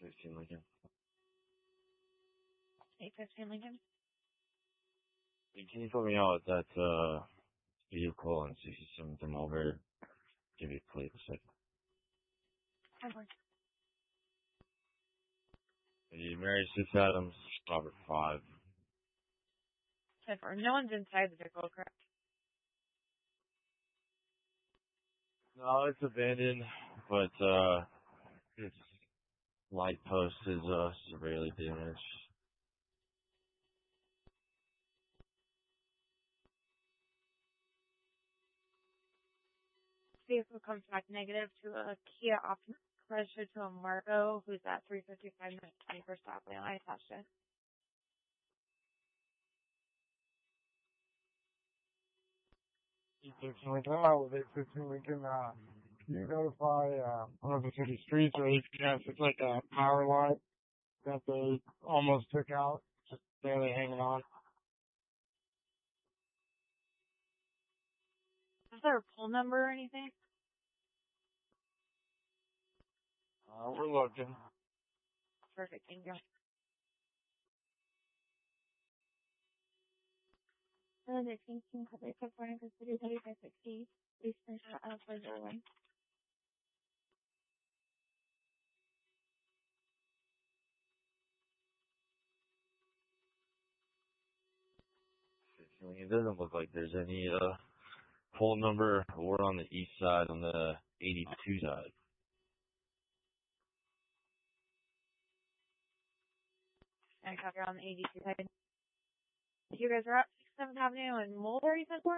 815 Lincoln. 815 Lincoln? Can you put me out at that vehicle and see if you send them over? Give you a plate a second. Over. Mary 6 Adams, Robert 5. No one's inside the vehicle, correct? No, it's abandoned, but its light post is severely damaged. Vehicle comes back negative to a Kia Optima registered to a Marco who's at 355 North 21st Avenue. I attached it. With 815 Lincoln, can you notify River City Streets or APS? It's like a power line that they almost took out, just barely hanging on. Is there a pull number or anything? We're looking. Perfect, thank you. The 16 public supporting the city 3560 Eastern Alpha 01. It doesn't look like there's any pole number. We're on the east side, on the 82 side. And copy on the 82 side. You guys are up 7th Avenue and Mulberry Center?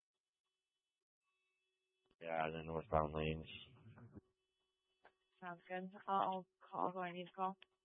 Yeah, the northbound lanes. Sounds good. I'll call who I need to call.